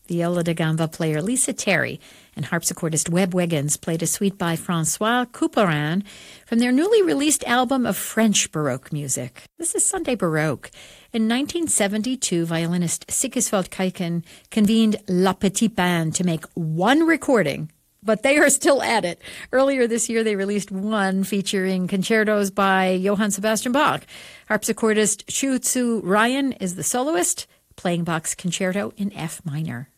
Viola da gamba player Lisa Terry and harpsichordist Webb Wiggins played a suite by Francois Couperin from their newly released album of French Baroque music. This is Sunday Baroque. In 1972, violinist Sigiswald Kuiken convened La Petite Band to make one recording, but they are still at it. Earlier this year, they released one featuring concertos by Johann Sebastian Bach. Harpsichordist Shu Tzu Ryan is the soloist, playing Bach's concerto in F minor.